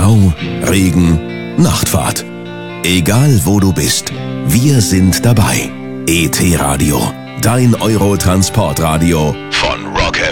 Stau, Regen, Nachtfahrt. Egal wo du bist, wir sind dabei. ET Radio, dein Eurotransportradio